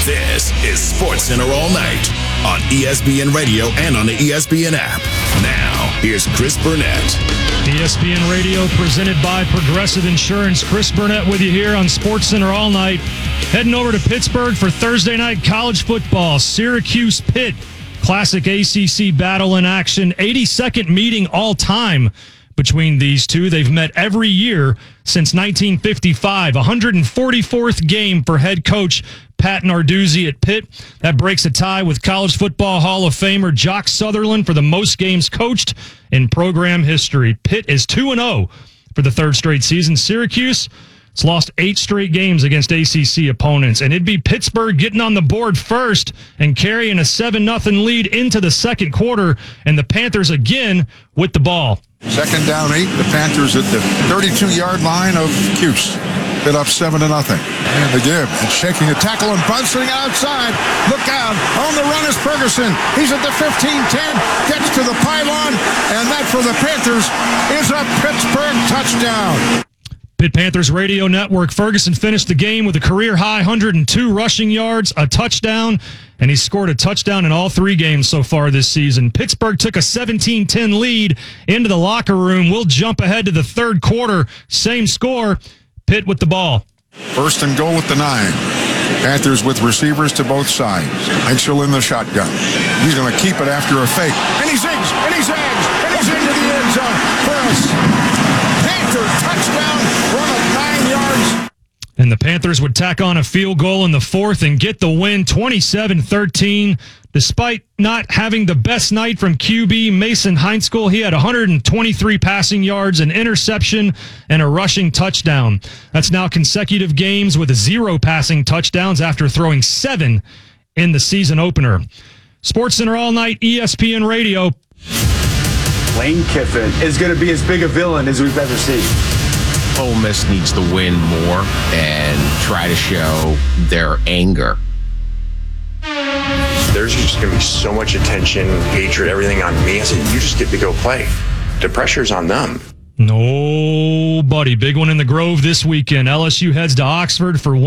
This is SportsCenter All Night on ESPN Radio and on the ESPN app. Now, here's Chris Burnett. ESPN Radio presented by Progressive Insurance. Chris Burnett with you here on SportsCenter All Night. Heading over to Pittsburgh for Thursday night college football. Syracuse Pitt. Classic ACC battle in action. 82nd meeting all time between these two. They've met every year since 1955. 144th game for head coach Pat Narduzzi at Pitt. That breaks a tie with College Football Hall of Famer Jock Sutherland for the most games coached in program history. Pitt is 2-0 for the third straight season. Syracuse has lost 8 straight games against ACC opponents, and it'd be Pittsburgh getting on the board first and carrying a 7-0 lead into the second quarter, and the Panthers again with the ball. Second down 8, the Panthers at the 32-yard line of Cuse. Bit up 7-0. And the give. And shaking a tackle and bouncing outside. Look out. On the run is Ferguson. He's at the 15-10. Gets to the pylon. And that for the Panthers is a Pittsburgh touchdown. Pitt Panthers Radio Network. Ferguson finished the game with a career-high 102 rushing yards, a touchdown, and he scored a touchdown in all 3 games so far this season. Pittsburgh took a 17-10 lead into the locker room. We'll jump ahead to the third quarter. Same score. Pitt with the ball. First and goal at the 9. Panthers with receivers to both sides. Mitchell in the shotgun. He's going to keep it after a fake. And he zigs, and he zags, and he's into the end zone for us. Panther touchdown, run of 9 yards. And the Panthers would tack on a field goal in the fourth and get the win 27-13. Despite not having the best night from QB Mason Heinzkel, he had 123 passing yards, an interception, and a rushing touchdown. That's now consecutive games with 0 passing touchdowns after throwing 7 in the season opener. SportsCenter All Night, ESPN Radio. Lane Kiffin is going to be as big a villain as we've ever seen. Ole Miss needs to win more and try to show their anger. There's just going to be so much attention, hatred, everything on me. I said, you just get to go play. The pressure's on them. Nobody. Big one in the Grove this weekend. LSU heads to Oxford for